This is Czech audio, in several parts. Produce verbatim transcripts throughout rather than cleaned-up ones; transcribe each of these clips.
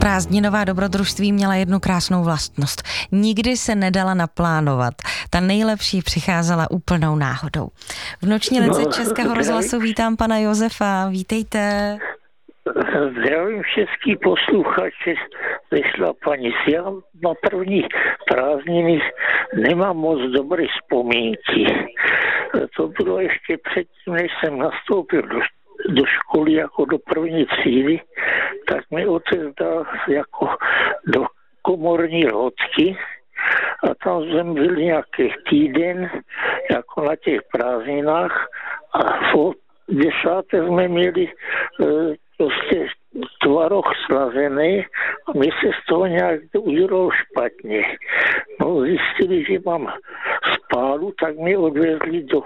Prázdninová dobrodružství měla jednu krásnou vlastnost. Nikdy se nedala naplánovat. Ta nejlepší přicházela úplnou náhodou. V noční lince no, Českého rozhlasu vítám pana Josefa. Vítejte. Zdravím všechny posluchače ze Šlapanic. Já na první prázdniny nemám moc dobré vzpomínky. To bylo ještě předtím, než jsem nastoupil do, do školy jako do první třídy, tak mi otec dal jako do komorní lhodky a tam jsem byl nějaký týden jako na těch prázdninách a v desáté jsme měli e, prostě tvaroh slazený a mi se z toho nějak udělalo špatně. No zjistili, že mám spálu, tak mě odvezli do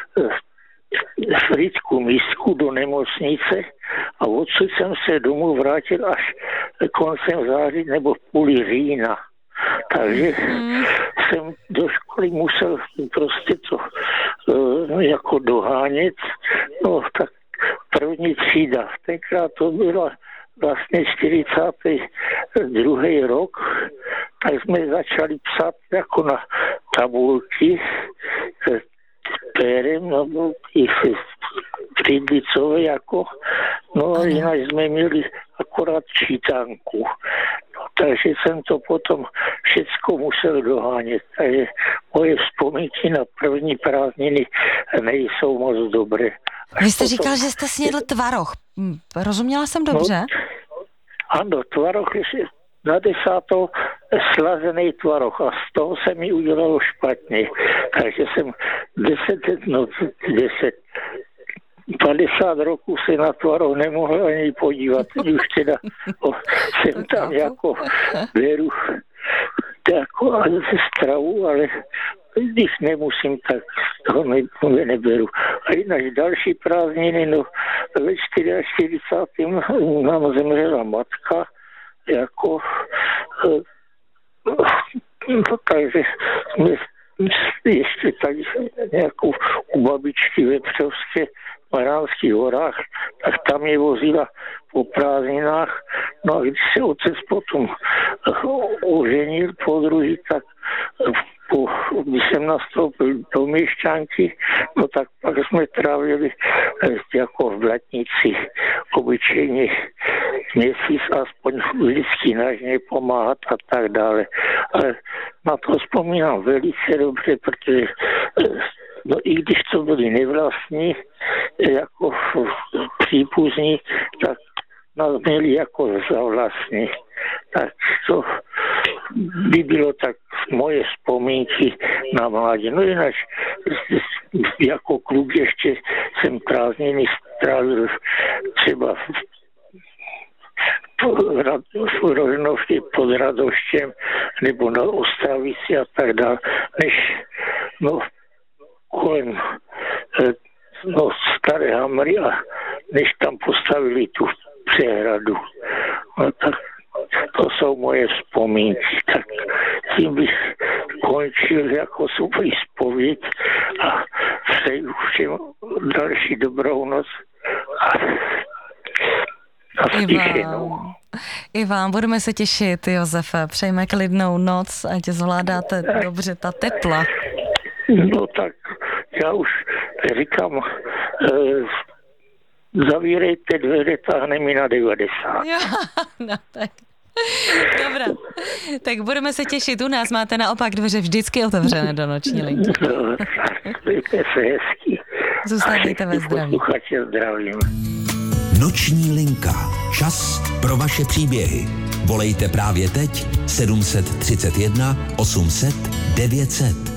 e, Frýdku místku do nemocnice a odsud jsem se domů vrátil až koncem září nebo v půli října. Takže mm. jsem do školy musel prostě to uh, jako dohánět. No tak první třída. Tenkrát to byla vlastně čtyřicátý druhý rok, tak jsme začali psát jako na tabulky s pérem, no i třídlicové jako, no a jinak jsme měli akorát čítanku. No, takže jsem to potom všecko musel dohánět. Takže moje vzpomínky na první prázdniny nejsou moc dobré. Vy jste potom říkal, že jste snědl tvaroh. Rozuměla jsem dobře? No, ano, tvaroh je na desátou slazený tvaroh a z toho se mi udělalo špatně. Takže jsem deset, no deset, padesát roků se na tvaroh nemohl ani podívat. Už teda o, jsem tam jako beru jako stravu, ale když nemusím, tak toho ne, neberu. A jinak další prázdniny, no ve čtyřicátém nám zemřela matka, jako no, takže jsme ještě tady nějakou u babičky ve Přovské Maránských horách, tak tam je vozila po prázdninách. No a když se otec potom oženil po druhý, tak po, když jsem nastoupil do Měšťanky, no tak pak jsme trávili jako v Blatnici obyčejně měsíc, aspoň vždycky nažně pomáhat a tak dále. Ale na to vzpomínám velice dobře, protože no i když to byli nevlastní, jako příbuzní, tak nás měli jako za vlastní. Tak to by bylo tak moje vzpomínky na mládí. No jinak jako kluk ještě jsem prázdniny strávil třeba v Rožnově pod Radoštěm nebo na Ostravici a tak dále, než no kolem no, Staré Hamry a než tam postavili tu přehradu. No, tak to jsou moje vzpomínky. Tak tím bych končil jako svůj zpověď a přeju všem další dobrou noc a I vám. I vám. Budeme se těšit, Josefe. Přejme klidnou noc, ať zvládáte dobře ta tepla. No tak já už říkám, eh, zavírejte dveře, táhne mi na devadesát. Jo, no tak. Dobrá. Tak budeme se těšit. U nás máte naopak dveře vždycky otevřené do noční linky. No, mějte se hezky. Zůstávejte ve zdraví. Zdravím. Noční linka. Čas pro vaše příběhy. Volejte právě teď sedm set třicet jedna osm set devět set.